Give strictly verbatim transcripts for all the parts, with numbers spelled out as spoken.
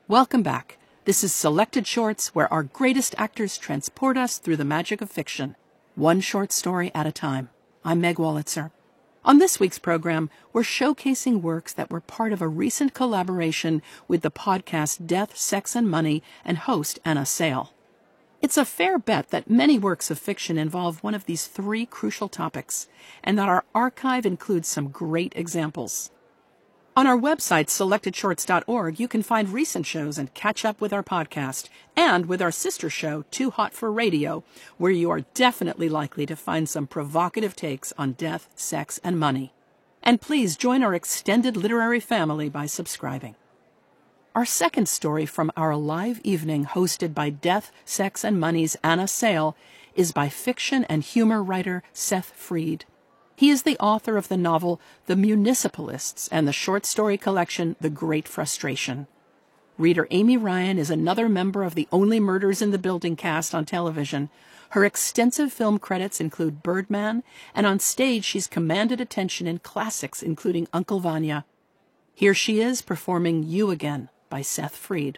Welcome back. This is Selected Shorts, where our greatest actors transport us through the magic of fiction, one short story at a time. I'm Meg Wolitzer. On this week's program, we're showcasing works that were part of a recent collaboration with the podcast Death, Sex, and Money and host Anna Sale. It's a fair bet that many works of fiction involve one of these three crucial topics, and that our archive includes some great examples. On our website, selected shorts dot org, you can find recent shows and catch up with our podcast, and with our sister show, Too Hot for Radio, where you are definitely likely to find some provocative takes on death, sex, and money. And please join our extended literary family by subscribing. Our second story from our live evening hosted by Death, Sex, and Money's Anna Sale is by fiction and humor writer Seth Fried. He is the author of the novel The Municipalists and the short story collection The Great Frustration. Reader Amy Ryan is another member of the Only Murders in the Building cast on television. Her extensive film credits include Birdman, and on stage she's commanded attention in classics including Uncle Vanya. Here she is performing You Again by Seth Fried.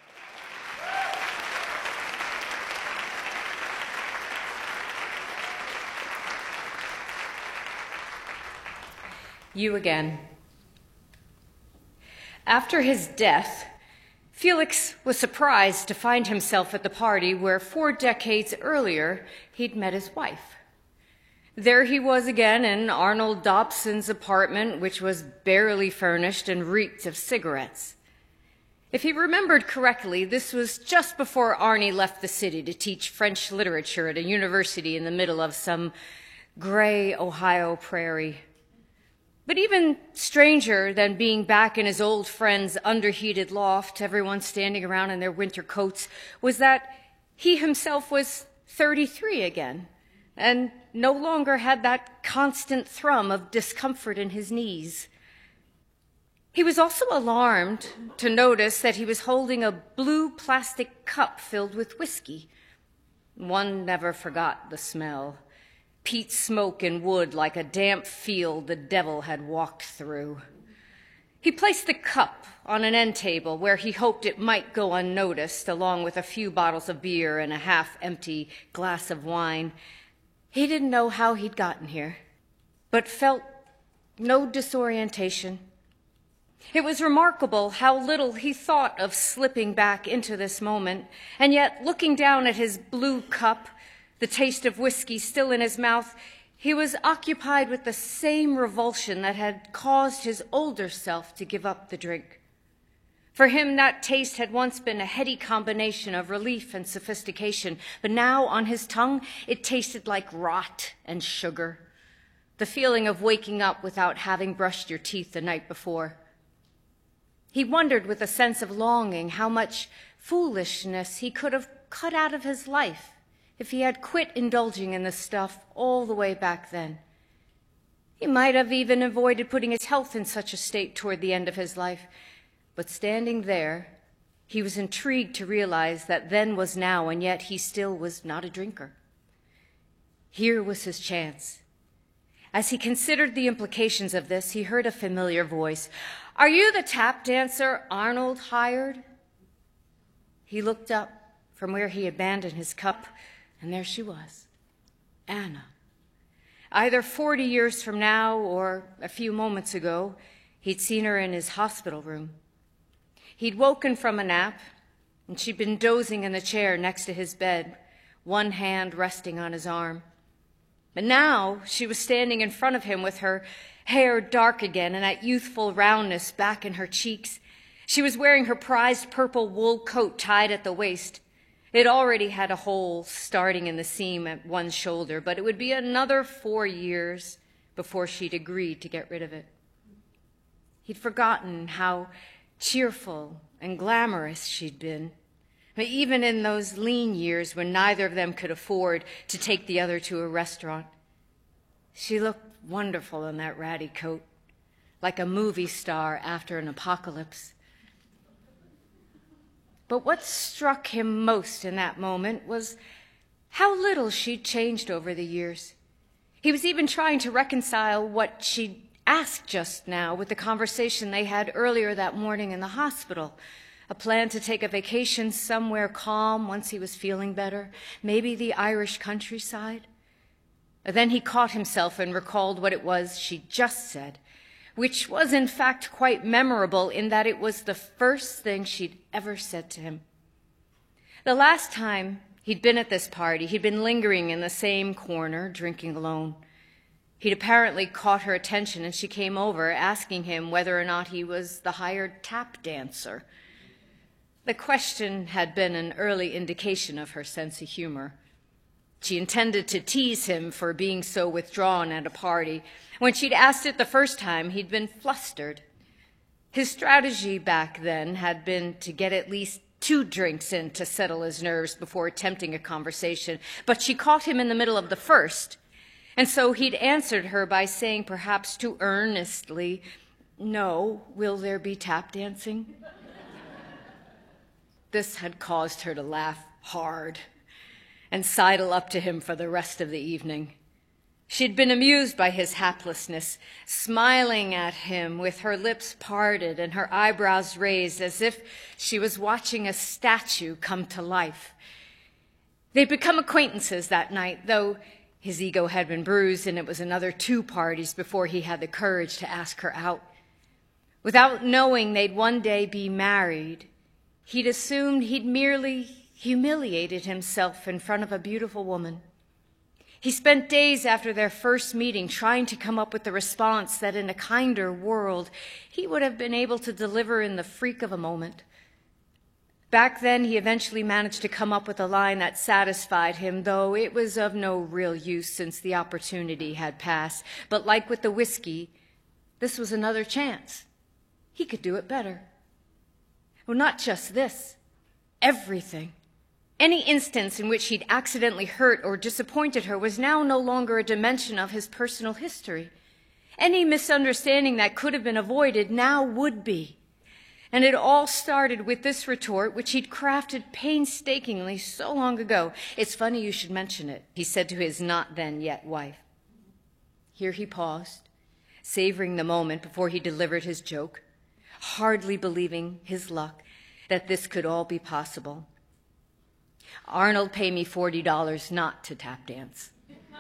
You Again. After his death, Felix was surprised to find himself at the party where four decades earlier he'd met his wife. There he was again in Arnold Dobson's apartment, which was barely furnished and reeked of cigarettes. If he remembered correctly, this was just before Arnie left the city to teach French literature at a university in the middle of some gray Ohio prairie. But even stranger than being back in his old friend's underheated loft, everyone standing around in their winter coats, was that he himself was thirty-three again, and no longer had that constant thrum of discomfort in his knees. He was also alarmed to notice that he was holding a blue plastic cup filled with whiskey. One never forgot the smell. Peat smoke and wood like a damp field the devil had walked through. He placed the cup on an end table where he hoped it might go unnoticed, along with a few bottles of beer and a half-empty glass of wine. He didn't know how he'd gotten here, but felt no disorientation. It was remarkable how little he thought of slipping back into this moment, and yet looking down at his blue cup, the taste of whiskey still in his mouth, he was occupied with the same revulsion that had caused his older self to give up the drink. For him, that taste had once been a heady combination of relief and sophistication, but now on his tongue it tasted like rot and sugar, the feeling of waking up without having brushed your teeth the night before. He wondered with a sense of longing how much foolishness he could have cut out of his life if he had quit indulging in this stuff all the way back then. He might have even avoided putting his health in such a state toward the end of his life. But standing there, he was intrigued to realize that then was now, and yet he still was not a drinker. Here was his chance. As he considered the implications of this, he heard a familiar voice. "Are you the tap dancer Arnold hired?" He looked up from where he abandoned his cup, and there she was, Anna. Either forty years from now or a few moments ago, he'd seen her in his hospital room. He'd woken from a nap, and she'd been dozing in the chair next to his bed, one hand resting on his arm. But now she was standing in front of him with her hair dark again and that youthful roundness back in her cheeks. She was wearing her prized purple wool coat tied at the waist. It already had a hole starting in the seam at one shoulder, but it would be another four years before she'd agreed to get rid of it. He'd forgotten how cheerful and glamorous she'd been, but even in those lean years when neither of them could afford to take the other to a restaurant. She looked wonderful in that ratty coat, like a movie star after an apocalypse. But what struck him most in that moment was how little she'd changed over the years. He was even trying to reconcile what she'd asked just now with the conversation they had earlier that morning in the hospital a plan to take a vacation somewhere calm once he was feeling better, maybe the Irish countryside. Then he caught himself and recalled what it was she'd just said, which was in fact quite memorable in that it was the first thing she'd ever said to him. The last time he'd been at this party, he'd been lingering in the same corner, drinking alone. He'd apparently caught her attention, and she came over, asking him whether or not he was the hired tap dancer. The question had been an early indication of her sense of humor. She intended to tease him for being so withdrawn at a party. When she'd asked it the first time, he'd been flustered. His strategy back then had been to get at least two drinks in to settle his nerves before attempting a conversation, but she caught him in the middle of the first. And so he'd answered her by saying, perhaps too earnestly, "No, will there be tap dancing?" This had caused her to laugh hard and sidle up to him for the rest of the evening. She'd been amused by his haplessness, smiling at him with her lips parted and her eyebrows raised as if she was watching a statue come to life. They'd become acquaintances that night, though his ego had been bruised, and it was another two parties before he had the courage to ask her out. Without knowing they'd one day be married, he'd assumed he'd merely humiliated himself in front of a beautiful woman. He spent days after their first meeting trying to come up with the response that in a kinder world he would have been able to deliver in the freak of a moment. Back then, he eventually managed to come up with a line that satisfied him, though it was of no real use since the opportunity had passed. But like with the whiskey, this was another chance. He could do it better. Well, not just this, everything. Any instance in which he'd accidentally hurt or disappointed her was now no longer a dimension of his personal history. Any misunderstanding that could have been avoided now would be. And it all started with this retort, which he'd crafted painstakingly so long ago. "It's funny you should mention it," he said to his not-then-yet wife. Here he paused, savoring the moment before he delivered his joke, hardly believing his luck that this could all be possible. "Arnold paid me forty dollars not to tap dance."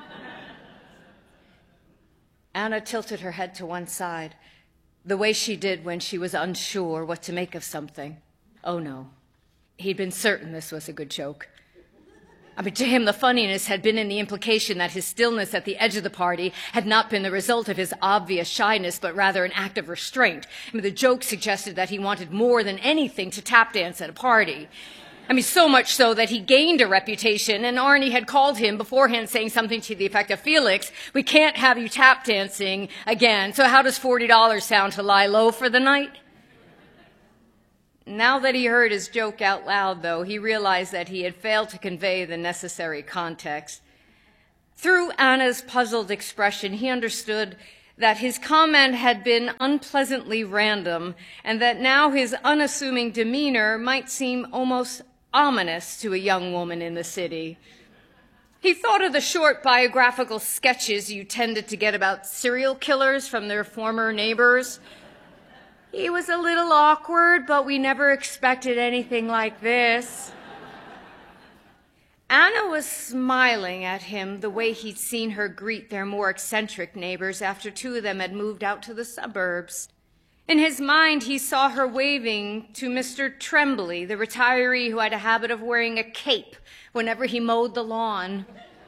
Anna tilted her head to one side, the way she did when she was unsure what to make of something. Oh, no. He'd been certain this was a good joke. I mean, to him, the funniness had been in the implication that his stillness at the edge of the party had not been the result of his obvious shyness, but rather an act of restraint. I mean, the joke suggested that he wanted more than anything to tap dance at a party. I mean, so much so that he gained a reputation, and Arnie had called him beforehand saying something to the effect of, "Felix, we can't have you tap dancing again, so how does forty dollars sound to lie low for the night?" Now that he heard his joke out loud, though, he realized that he had failed to convey the necessary context. Through Anna's puzzled expression, he understood that his comment had been unpleasantly random, and that now his unassuming demeanor might seem almost ominous to a young woman in the city. He thought of the short biographical sketches you tended to get about serial killers from their former neighbors. He was a little awkward, but we never expected anything like this. Anna was smiling at him the way he'd seen her greet their more eccentric neighbors after two of them had moved out to the suburbs. In his mind, he saw her waving to Mister Tremblay, the retiree who had a habit of wearing a cape whenever he mowed the lawn.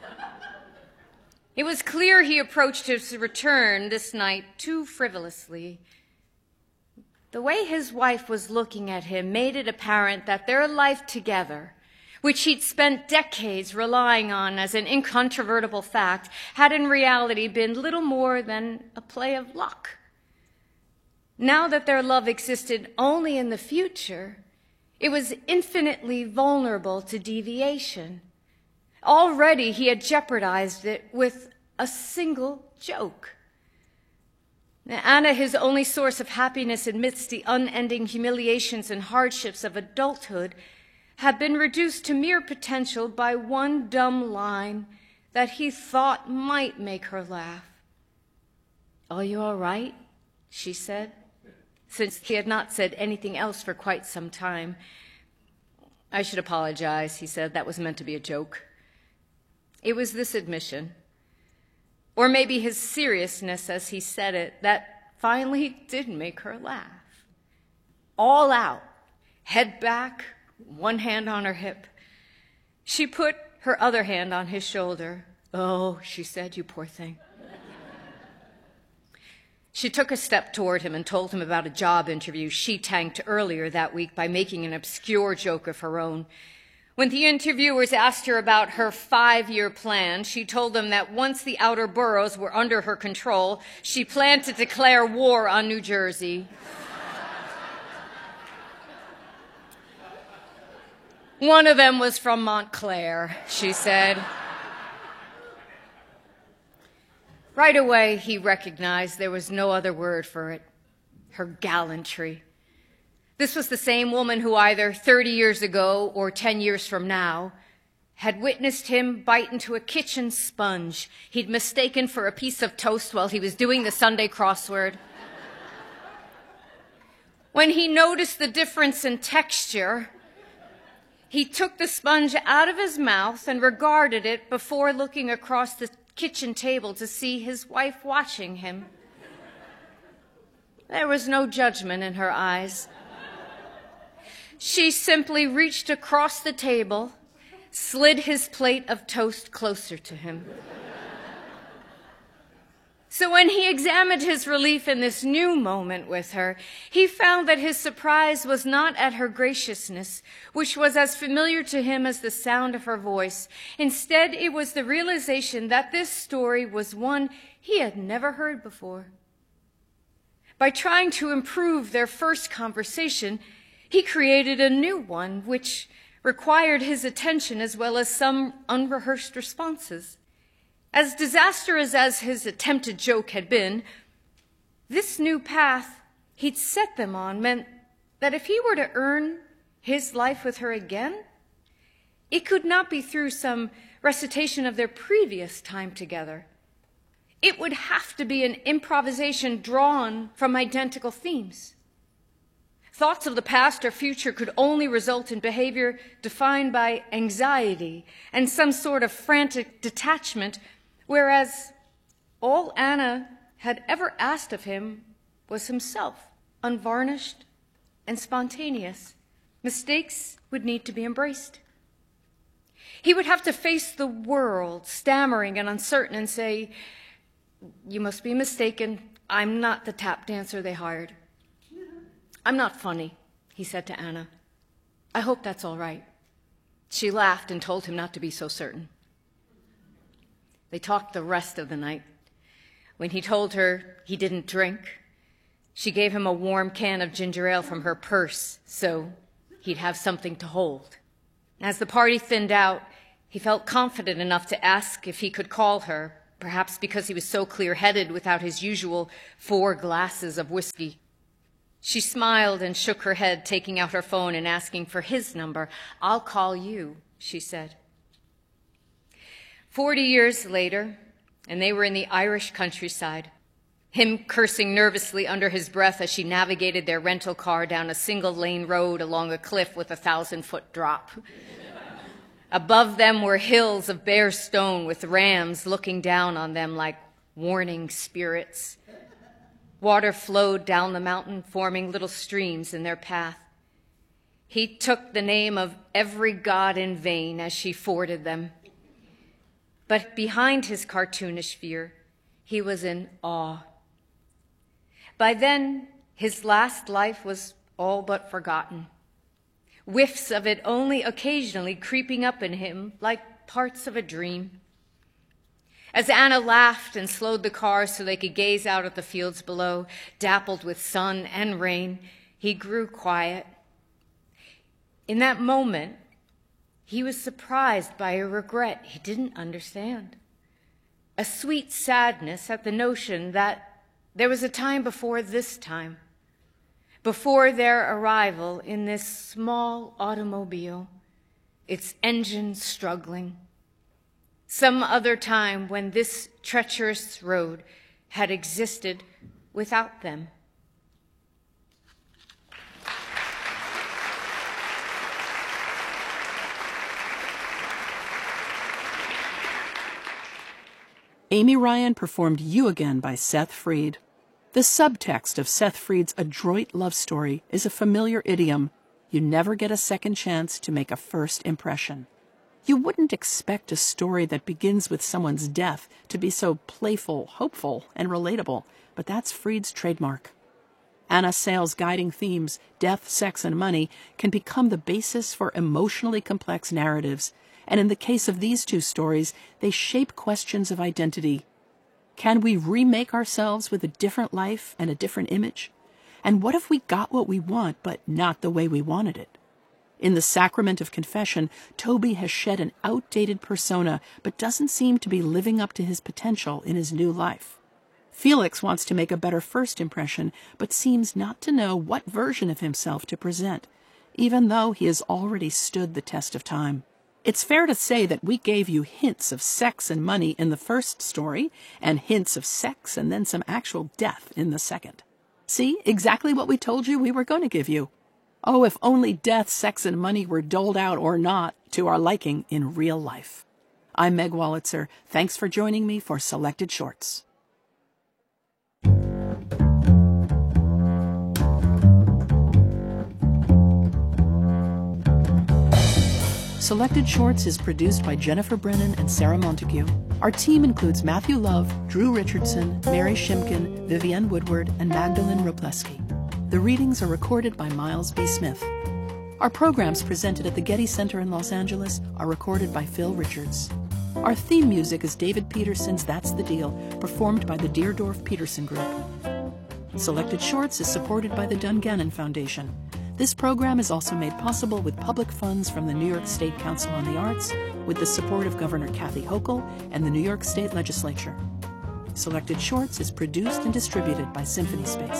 It was clear he approached his return this night too frivolously. The way his wife was looking at him made it apparent that their life together, which he'd spent decades relying on as an incontrovertible fact, had in reality been little more than a play of luck. Now that their love existed only in the future, it was infinitely vulnerable to deviation. Already he had jeopardized it with a single joke. Now, Anna, his only source of happiness amidst the unending humiliations and hardships of adulthood, had been reduced to mere potential by one dumb line that he thought might make her laugh. "Are you all right?" she said, since he had not said anything else for quite some time. "I should apologize," he said. "That was meant to be a joke." It was this admission, or maybe his seriousness as he said it, that finally did make her laugh. All out, head back, one hand on her hip. She put her other hand on his shoulder. "Oh," she said, "you poor thing." She took a step toward him and told him about a job interview she tanked earlier that week by making an obscure joke of her own. When the interviewers asked her about her five-year plan, she told them that once the outer boroughs were under her control, she planned to declare war on New Jersey. "One of them was from Montclair," she said. Right away, he recognized there was no other word for it. Her gallantry. This was the same woman who either thirty years ago or ten years from now had witnessed him bite into a kitchen sponge he'd mistaken for a piece of toast while he was doing the Sunday crossword. When he noticed the difference in texture, he took the sponge out of his mouth and regarded it before looking across the kitchen table to see his wife watching him. There was no judgment in her eyes. She simply reached across the table, slid his plate of toast closer to him. So when he examined his relief in this new moment with her, he found that his surprise was not at her graciousness, which was as familiar to him as the sound of her voice. Instead, it was the realization that this story was one he had never heard before. By trying to improve their first conversation, he created a new one, which required his attention as well as some unrehearsed responses. As disastrous as his attempted joke had been, this new path he'd set them on meant that if he were to earn his life with her again, it could not be through some recitation of their previous time together. It would have to be an improvisation drawn from identical themes. Thoughts of the past or future could only result in behavior defined by anxiety and some sort of frantic detachment, whereas all Anna had ever asked of him was himself, unvarnished and spontaneous. Mistakes would need to be embraced. He would have to face the world, stammering and uncertain, and say, "You must be mistaken. I'm not the tap dancer they hired." "I'm not funny," he said to Anna. "I hope that's all right." She laughed and told him not to be so certain. They talked the rest of the night. When he told her he didn't drink, she gave him a warm can of ginger ale from her purse so he'd have something to hold. As the party thinned out, he felt confident enough to ask if he could call her, perhaps because he was so clear-headed without his usual four glasses of whiskey. She smiled and shook her head, taking out her phone and asking for his number. "I'll call you," she said. Forty years later, and they were in the Irish countryside, him cursing nervously under his breath as she navigated their rental car down a single-lane road along a cliff with a thousand-foot drop. Above them were hills of bare stone with rams looking down on them like warning spirits. Water flowed down the mountain, forming little streams in their path. He took the name of every god in vain as she forded them. But behind his cartoonish fear, he was in awe. By then, his last life was all but forgotten, whiffs of it only occasionally creeping up in him like parts of a dream. As Anna laughed and slowed the car so they could gaze out at the fields below, dappled with sun and rain, he grew quiet. In that moment, he was surprised by a regret he didn't understand, a sweet sadness at the notion that there was a time before this time, before their arrival in this small automobile, its engine struggling. Some other time when this treacherous road had existed without them. Amy Ryan performed You Again by Seth Freed. The subtext of Seth Freed's adroit love story is a familiar idiom: you never get a second chance to make a first impression. You wouldn't expect a story that begins with someone's death to be so playful, hopeful, and relatable, but that's Freed's trademark. Anna Sale's guiding themes, death, sex, and money, can become the basis for emotionally complex narratives, and in the case of these two stories, they shape questions of identity. Can we remake ourselves with a different life and a different image? And what if we got what we want, but not the way we wanted it? In The Sacrament of Confession, Toby has shed an outdated persona, but doesn't seem to be living up to his potential in his new life. Felix wants to make a better first impression, but seems not to know what version of himself to present, even though he has already stood the test of time. It's fair to say that we gave you hints of sex and money in the first story, and hints of sex and then some actual death in the second. See, exactly what we told you we were going to give you. Oh, if only death, sex, and money were doled out or not to our liking in real life. I'm Meg Wolitzer. Thanks for joining me for Selected Shorts. Selected Shorts is produced by Jennifer Brennan and Sarah Montague. Our team includes Matthew Love, Drew Richardson, Mary Shimkin, Vivienne Woodward, and Magdalene Robleski. The readings are recorded by Miles B. Smith. Our programs presented at the Getty Center in Los Angeles are recorded by Phil Richards. Our theme music is David Peterson's That's the Deal, performed by the Deerdorf Peterson Group. Selected Shorts is supported by the Dungannon Foundation. This program is also made possible with public funds from the New York State Council on the Arts, with the support of Governor Kathy Hochul and the New York State Legislature. Selected Shorts is produced and distributed by Symphony Space.